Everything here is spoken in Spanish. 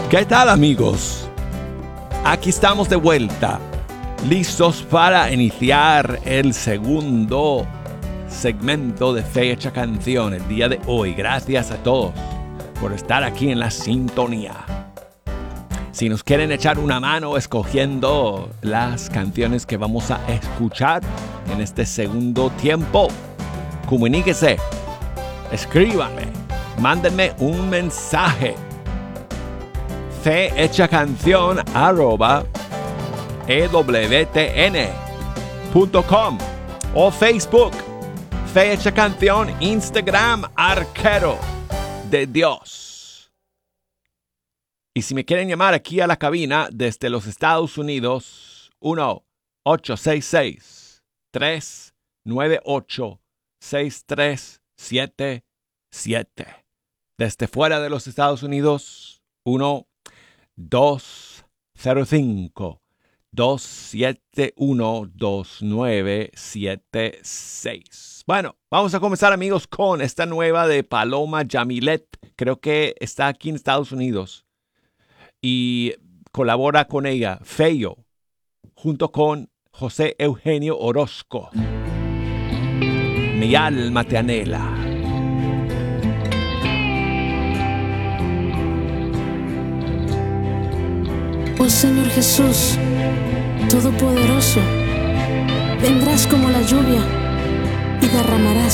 ¿Qué tal, amigos? Aquí estamos de vuelta, listos para iniciar el segundo segmento de Fecha Canción el día de hoy. Gracias a todos por estar aquí en la sintonía. Si nos quieren echar una mano escogiendo las canciones que vamos a escuchar en este segundo tiempo, comuníquese, escríbanme, mándenme un mensaje. fehechacancion@ewtn.com o Facebook Fe Hecha Canción, Instagram Arquero de Dios. Y si me quieren llamar aquí a la cabina desde los Estados Unidos, 1-866-398-6377. Desde fuera de los Estados Unidos, 1-205-271-2976. Bueno, vamos a comenzar, amigos, con esta nueva de Paloma Yamilet. Creo que está aquí en Estados Unidos. Y colabora con ella Feyo, junto con José Eugenio Orozco. Mi alma te anhela. Oh Señor Jesús, Todopoderoso, vendrás como la lluvia y derramarás